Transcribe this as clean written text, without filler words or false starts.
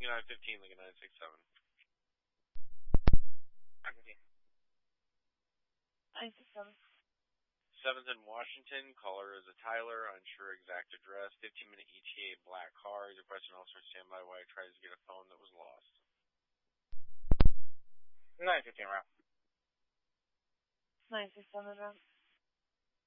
Lincoln 915, Lincoln 967. 967. 7th in Washington, caller is a Tyler, unsure exact address, 15-minute ETA, black car. He's requesting officer standby while he tries to get a phone that was lost. 915 route. 967 route.